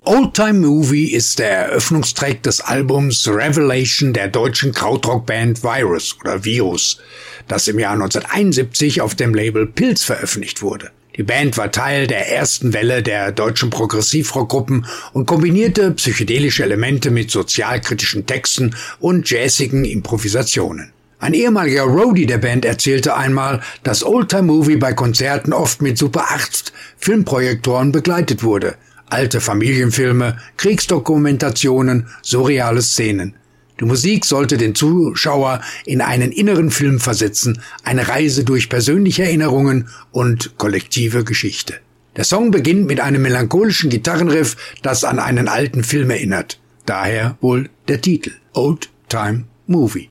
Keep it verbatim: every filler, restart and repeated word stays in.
Old Time Movie ist der Eröffnungstrack des Albums Revelation der deutschen Krautrockband Virus oder Virus, das im Jahr neunzehnhunderteinundsiebzig auf dem Label Pilz veröffentlicht wurde. Die Band war Teil der ersten Welle der deutschen Progressivrockgruppen und kombinierte psychedelische Elemente mit sozialkritischen Texten und jazzigen Improvisationen. Ein ehemaliger Roadie der Band erzählte einmal, dass Old Time Movie bei Konzerten oft mit Super acht Filmprojektoren begleitet wurde. Alte Familienfilme, Kriegsdokumentationen, surreale Szenen. Die Musik sollte den Zuschauer in einen inneren Film versetzen, eine Reise durch persönliche Erinnerungen und kollektive Geschichte. Der Song beginnt mit einem melancholischen Gitarrenriff, das an einen alten Film erinnert. Daher wohl der Titel Old Time Movie.